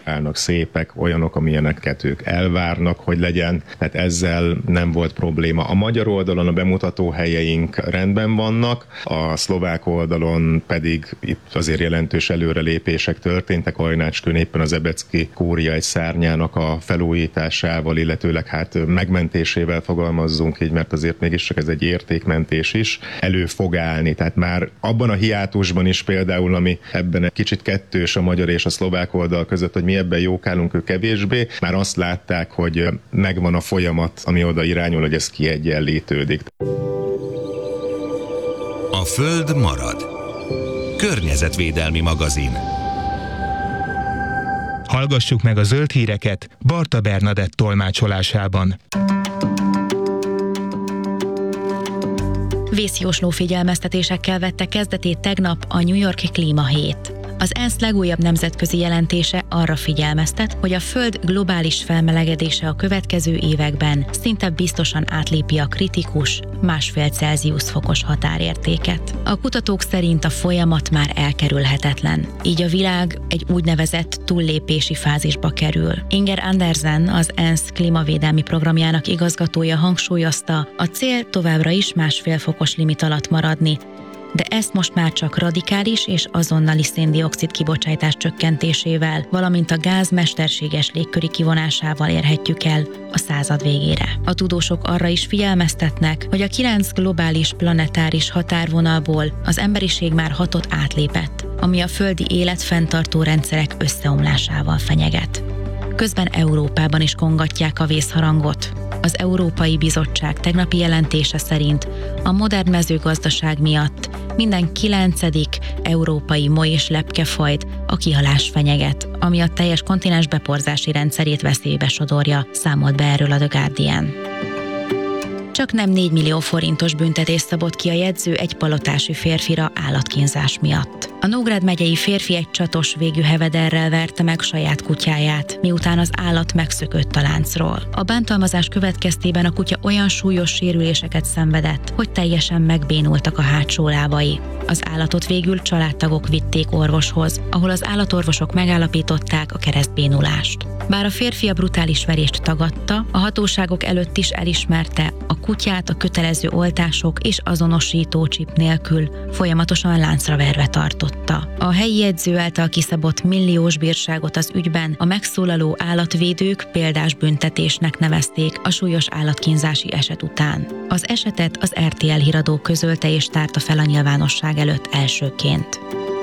állnak, szépek, olyanok, amilyeneket ők elvárnak, hogy legyen, tehát ezzel nem volt probléma. A magyar oldalon a bemutató helyeink rendben vannak, a szlovák oldalon pedig itt azért jelentős előrelépések történtek, Ajnácskőn éppen az Ebecki kúria egy szárnyának a felújításával, illetőleg hát megmentésével fogalmazzunk így, mert azért mégiscsak ez egy értékmentés is, elő fog állni. Tehát már abban a hiátusban is például, ami ebben egy kicsit kettős a magyar és a szlovák oldal között, hogy mi ebben jók állunk, ők kevésbé, már azt látták, hogy megvan a folyamat, ami oda irányul, hogy ez kiegyenlítődik. A Föld marad. Környezetvédelmi magazin. Hallgassuk meg a zöld híreket Barta Bernadett tolmácsolásában. Vészjósló figyelmeztetésekkel vette kezdetét tegnap a New York Klímahét. Az ENSZ legújabb nemzetközi jelentése arra figyelmeztet, hogy a Föld globális felmelegedése a következő években szinte biztosan átlépi a kritikus 1,5 Celsius fokos határértéket. A kutatók szerint a folyamat már elkerülhetetlen, így a világ egy úgynevezett túllépési fázisba kerül. Inger Andersen, az ENSZ klímavédelmi programjának igazgatója hangsúlyozta, a cél továbbra is 1,5 fokos limit alatt maradni, de ezt most már csak radikális és azonnali szén-dioxid kibocsátás csökkentésével, valamint a gáz mesterséges légköri kivonásával érhetjük el a század végére. A tudósok arra is figyelmeztetnek, hogy a 9 globális planetáris határvonalból az emberiség már 6-ot átlépett, ami a földi életfenntartó rendszerek összeomlásával fenyeget. Közben Európában is kongatják a vészharangot. Az Európai Bizottság tegnapi jelentése szerint a modern mezőgazdaság miatt minden 9. európai moly és lepkefajt a kihalás fenyeget, ami a teljes kontinens beporzási rendszerét veszélybe sodorja, számolt be erről a The Guardian. Csak nem 4 millió forintos büntetést szabott ki a jegyző egy palotási férfira állatkínzás miatt. A Nógrád megyei férfi egy csatos végű hevederrel verte meg saját kutyáját, miután az állat megszökött a láncról. A bántalmazás következtében a kutya olyan súlyos sérüléseket szenvedett, hogy teljesen megbénultak a hátsó lábai. Az állatot végül családtagok vitték orvoshoz, ahol az állatorvosok megállapították a keresztbénulást. Bár a férfi a brutális verést tagadta, a hatóságok előtt is elismerte, a kutyát a kötelező oltások és azonosító csip nélkül folyamatosan láncra verve tartotta. A helyi jegyző által kiszabott milliós bírságot az ügyben a megszólaló állatvédők példás büntetésnek nevezték a súlyos állatkínzási eset után. Az esetet az RTL híradó közölte és tárta fel a nyilvánosság előtt elsőként.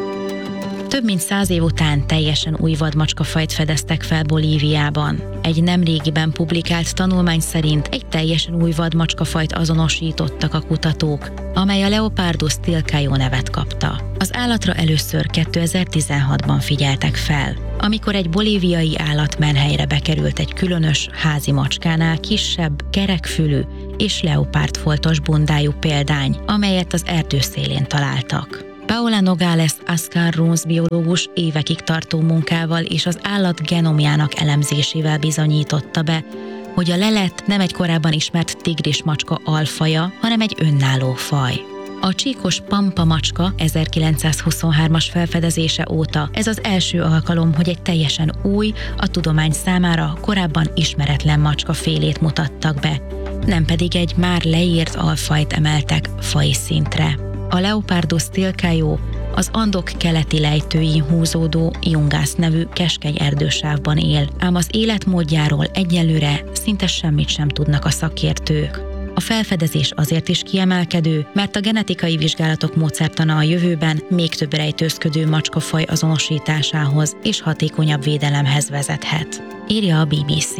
Több mint 100 év után teljesen új vadmacskafajt fedeztek fel Bolíviában. Egy nemrégiben publikált tanulmány szerint egy teljesen új vadmacskafajt azonosítottak a kutatók, amely a Leopardus tilcaeo nevet kapta. Az állatra először 2016-ban figyeltek fel, amikor egy bolíviai állatmenhelyre bekerült egy különös házi macskánál kisebb, kerekfülű és leopárdfoltos bundájú példány, amelyet az erdő szélén találtak. Paola Nogales Ascar Runs biológus évekig tartó munkával és az állat genomjának elemzésével bizonyította be, hogy a lelet nem egy korábban ismert tigrismacska alfaja, hanem egy önálló faj. A csíkos pampa macska 1923-as felfedezése óta ez az első alkalom, hogy egy teljesen új, a tudomány számára korábban ismeretlen macskafélét mutattak be, nem pedig egy már leírt alfajt emeltek faji szintre. A Leopardus tilcaeo az Andok keleti lejtőin húzódó Jungász nevű keskeny erdősávban él, ám az életmódjáról egyelőre szinte semmit sem tudnak a szakértők. A felfedezés azért is kiemelkedő, mert a genetikai vizsgálatok módszertana a jövőben még több rejtőzködő macskafaj azonosításához és hatékonyabb védelemhez vezethet, írja a BBC.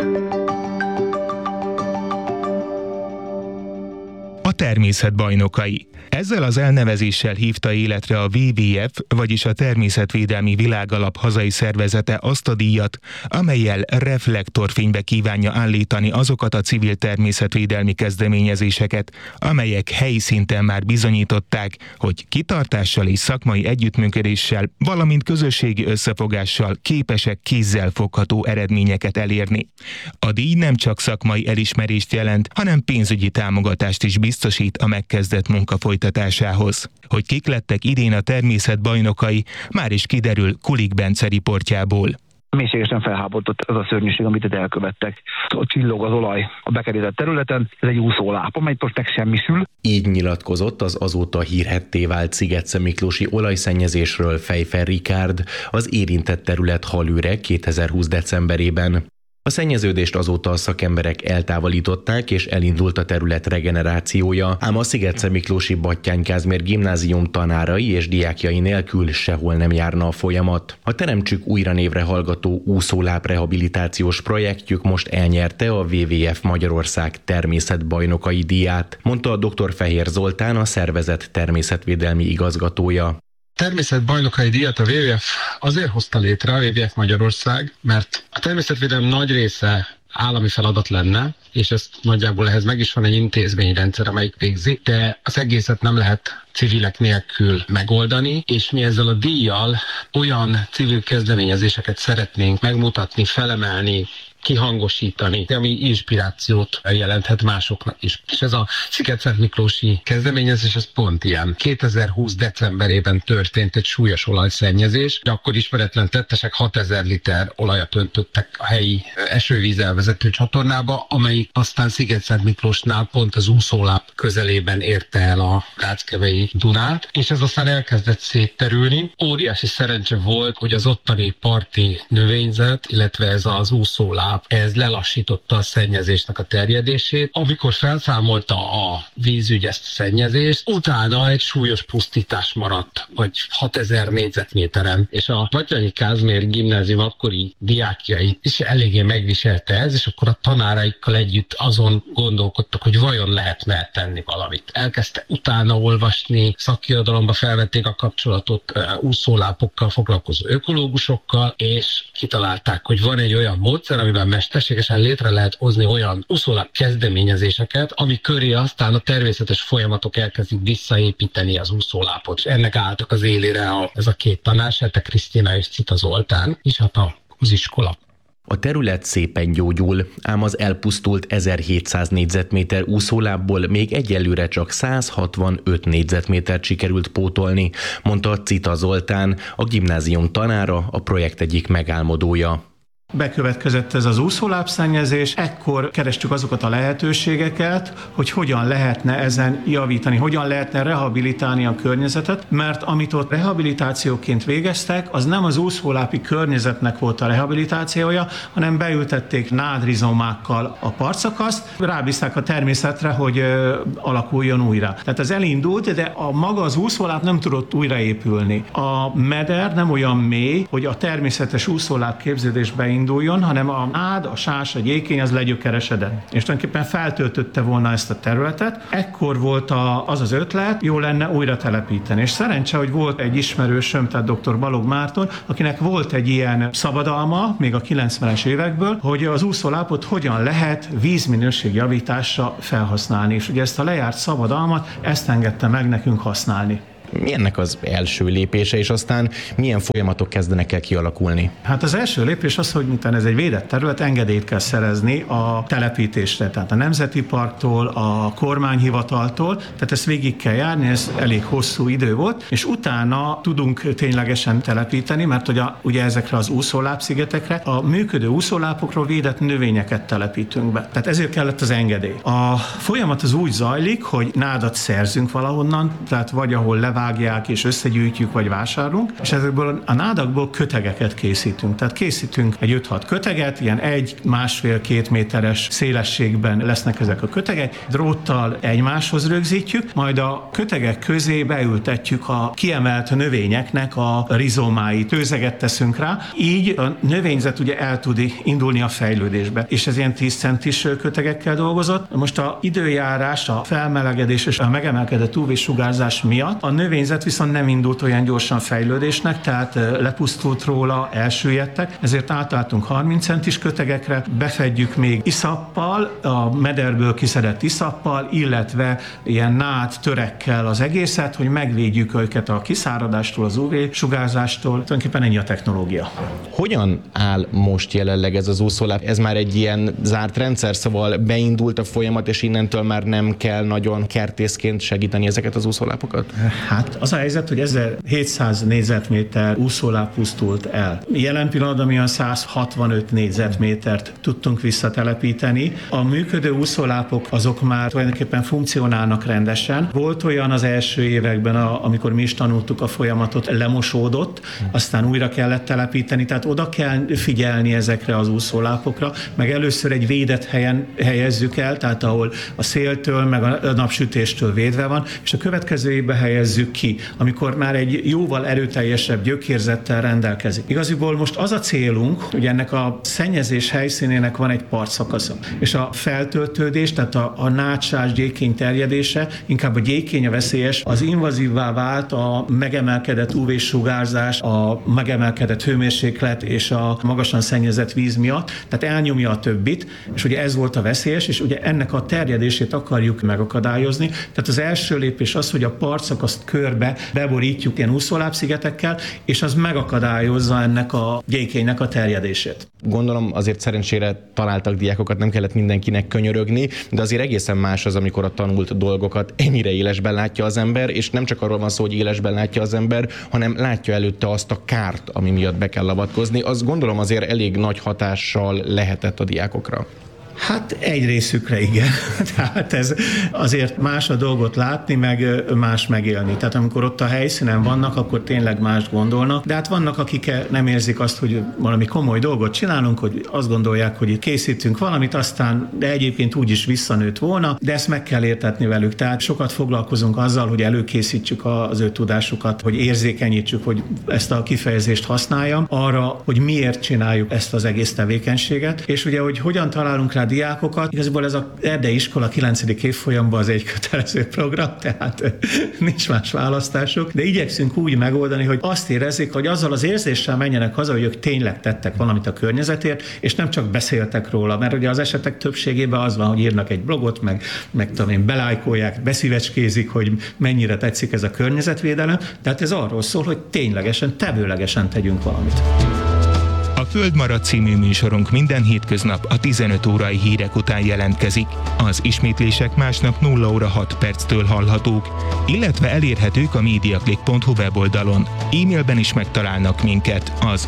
A természet bajnokai. Ezzel az elnevezéssel hívta életre a WWF, vagyis a Természetvédelmi Világalap hazai szervezete azt a díjat, amellyel reflektorfénybe kívánja állítani azokat a civil természetvédelmi kezdeményezéseket, amelyek helyi szinten már bizonyították, hogy kitartással és szakmai együttműködéssel, valamint közösségi összefogással képesek kézzel fogható eredményeket elérni. A díj nem csak szakmai elismerést jelent, hanem pénzügyi támogatást is biztosít a megkezdett munka folytatásához. Hogy kik lettek idén a természet bajnokai, már is kiderül Kulik Bence riportjából. Mélységesen felháborított ez a szörnyűség, amit itt elkövettek. Ott csillog az olaj a bekerített területen, ez egy úszóláp, amely most megsemmisül. Így nyilatkozott az azóta hírhedté vált Szigetszentmiklósi olajszennyezésről Fejfer Rikárd, az érintett terület halőre 2020. decemberében. A szennyeződést azóta a szakemberek eltávolították, és elindult a terület regenerációja, ám a Szigetszentmiklósi Batthyány Kázmér gimnázium tanárai és diákjai nélkül sehol nem járna a folyamat. A Teremtsük újra névre hallgató úszóláp rehabilitációs projektjük most elnyerte a WWF Magyarország természetbajnokai díját, mondta a dr. Fehér Zoltán, a szervezet természetvédelmi igazgatója. Természetbajnokai díjat a WWF azért hozta létre, a WWF Magyarország, mert a természetvédelem nagy része állami feladat lenne, és ezt nagyjából ehhez meg is van egy intézményrendszer, amelyik végzi, de az egészet nem lehet civilek nélkül megoldani, és mi ezzel a díjjal olyan civil kezdeményezéseket szeretnénk megmutatni, felemelni, kihangosítani, ami inspirációt jelenthet másoknak is. És ez a Szigetszentmiklósi kezdeményezés, ez pont ilyen. 2020. decemberében történt egy súlyos olajszennyezés, de akkor ismeretlen tettesek 6000 liter olajat öntöttek a helyi esővízzel vezető csatornába, amelyik aztán Szigetszentmiklósnál pont az úszóláp közelében érte el a Ráckevei Dunát, és ez aztán elkezdett szétterülni. Óriási szerencse volt, hogy az ottani parti növényzet, illetve ez az úszóláp, ez lelassította a szennyezésnek a terjedését. Amikor felszámolta a vízügy ezt a szennyezést, utána egy súlyos pusztítás maradt, vagy 6000 négyzetméteren. És a Batthyányi Kázmér gimnázium akkori diákjait is eléggé megviselte ez, és akkor a tanáraikkal együtt azon gondolkodtak, hogy vajon lehetne tenni valamit. Elkezdte utána olvasni, szakirodalomba felvették a kapcsolatot úszólápokkal foglalkozó ökológusokkal, és kitalálták, hogy van egy olyan módszer, amiben mesterségesen létre lehet hozni olyan úszóláp kezdeményezéseket, ami köré aztán a természetes folyamatok elkezdik visszaépíteni az úszólápot. És ennek álltak az élére ez a két tanár, Sete Krisztina és Cita Zoltán, és hát az iskola. A terület szépen gyógyul, ám az elpusztult 1700 négyzetméter úszólábból még egyelőre csak 165 négyzetmétert sikerült pótolni, mondta Cita Zoltán, a gimnázium tanára, a projekt egyik megálmodója. Bekövetkezett ez az úszólábszennyezés, ekkor kerestük azokat a lehetőségeket, hogy hogyan lehetne ezen javítani, hogyan lehetne rehabilitálni a környezetet, mert amit ott rehabilitációként végeztek, az nem az úszólápi környezetnek volt a rehabilitációja, hanem beültették nádrizomákkal a partszakaszt, rábízták a természetre, hogy alakuljon újra. Tehát ez elindult, de a maga az úszóláp nem tudott újraépülni. A meder nem olyan mély, hogy a természetes úszóláp képződésbe induljon, hanem a nád, a sás, a gyékény az legyökeresedett. És tulajdonképpen feltöltötte volna ezt a területet. Ekkor volt az ötlet, jó lenne újra telepíteni. És szerencse, hogy volt egy ismerősöm, tehát dr. Balogh Márton, akinek volt egy ilyen szabadalma, még a 90-es évekből, hogy az úszólápot hogyan lehet vízminőségjavításra felhasználni. És ugye ezt a lejárt szabadalmat, ezt engedte meg nekünk használni. Milyennek az első lépése, és aztán milyen folyamatok kezdenek el kialakulni? Hát az első lépés az, hogy miután ez egy védett terület, engedélyt kell szerezni a telepítésre, tehát a Nemzeti Parktól, a kormányhivataltól, tehát ezt végig kell járni, ez elég hosszú idő volt, és utána tudunk ténylegesen telepíteni, mert ugye ezekre az úszólábszigetekre a működő úszólápokról védett növényeket telepítünk be. Tehát ezért kellett az engedély. A folyamat az úgy zajlik, hogy nádat szerzünk valahonnan, tehát vagy ahol levágják és összegyűjtjük, vagy vásárolunk, és ezekből a nádakból kötegeket készítünk. Tehát készítünk egy 5-6 köteget, ilyen 1,5-2 méteres szélességben lesznek ezek a kötegek, dróttal egymáshoz rögzítjük, majd a kötegek közé beültetjük a kiemelt növényeknek a rizomáit, tőzeget teszünk rá, így a növényzet ugye el tud indulni a fejlődésbe. És ez ilyen 10 centis kötegekkel dolgozott. Most a időjárás, a felmelegedés és a megemelkedett UV-sugárzás miatt a növényzet viszont nem indult olyan gyorsan fejlődésnek, tehát lepusztult róla, elsüllyedtek, ezért átálltunk 30 centis kötegekre, befedjük még iszappal, a mederből kiszedett iszappal, illetve ilyen nád törekkel az egészet, hogy megvédjük őket a kiszáradástól, az UV-sugárzástól. Tulajdonképpen ennyi a technológia. Hogyan áll most jelenleg ez az úszóláp? Ez már egy ilyen zárt rendszer, szóval beindult a folyamat, és innentől már nem kell nagyon kertészként segíteni ezeket az úszólápokat? Hát Hát az a helyzet, hogy 1700 négyzetméter úszóláp pusztult el. Jelen pillanatban olyan 165 négyzetmétert tudtunk visszatelepíteni. A működő úszólápok azok már tulajdonképpen funkcionálnak rendesen. Volt olyan az első években, amikor mi is tanultuk a folyamatot, lemosódott, aztán újra kellett telepíteni, tehát oda kell figyelni ezekre az úszólápokra, meg először egy védett helyen helyezzük el, tehát ahol a széltől, meg a napsütéstől védve van, és a következő évben helyezzük ki, amikor már egy jóval erőteljesebb gyökérzettel rendelkezik. Igaziból most az a célunk, hogy ennek a szennyezés helyszínének van egy partszakasza, és a feltöltődés, tehát a nátsás gyékény terjedése, inkább a gyékény a veszélyes, az invazívvá vált a megemelkedett UV-sugárzás, a megemelkedett hőmérséklet és a magasan szennyezett víz miatt, tehát elnyomja a többit, és ugye ez volt a veszélyes, és ugye ennek a terjedését akarjuk megakadályozni. Tehát az első lépés az, hogy a partszakaszt körbe beborítjuk ilyen úszólábszigetekkel, és az megakadályozza ennek a gyékénynek a terjedését. Gondolom azért szerencsére találtak diákokat, nem kellett mindenkinek könyörögni, de azért egészen más az, amikor a tanult dolgokat ennyire élesben látja az ember, és nem csak arról van szó, hogy élesben látja az ember, hanem látja előtte azt a kárt, ami miatt be kell avatkozni. Azt gondolom azért elég nagy hatással lehetett a diákokra. Hát egy részükre igen. Tehát ez azért más a dolgot látni, meg más megélni. Tehát amikor ott a helyszínen vannak, akkor tényleg mást gondolnak. De hát vannak, akik nem érzik azt, hogy valami komoly dolgot csinálunk, hogy azt gondolják, hogy itt készítünk valamit, aztán de egyébként úgy is visszanőtt volna, de ezt meg kell értetni velük. Tehát sokat foglalkozunk azzal, hogy előkészítsük az ő tudásukat, hogy érzékenyítsük, hogy ezt a kifejezést használjam, arra, hogy miért csináljuk ezt az egész tevékenységet. És ugye, hogy hogyan találunk rá diákokat. Igazából ez az erdei iskola 9. évfolyamban az egy kötelező program, tehát nincs más választásuk, de igyekszünk úgy megoldani, hogy azt érezzék, hogy azzal az érzéssel menjenek haza, hogy ők tényleg tettek valamit a környezetért, és nem csak beszéltek róla, mert ugye az esetek többségében az van, hogy írnak egy blogot, meg tudom én, belájkolják, beszívecskézik, hogy mennyire tetszik ez a környezetvédelem, tehát ez arról szól, hogy ténylegesen, tevőlegesen tegyünk valamit. A Föld marad című műsorunk minden hétköznap a 15 órai hírek után jelentkezik. Az ismétlések másnap 0 óra 6 perctől hallhatók, illetve elérhetők a mediaclick.hu weboldalon. E-mailben is megtalálnak minket az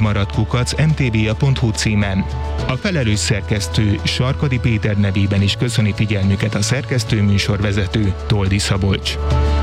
aföldmaradkukac@mtva.hu címen. A felelős szerkesztő Sarkadi Péter nevében is köszöni figyelmüket a szerkesztő műsorvezető Toldi Szabolcs.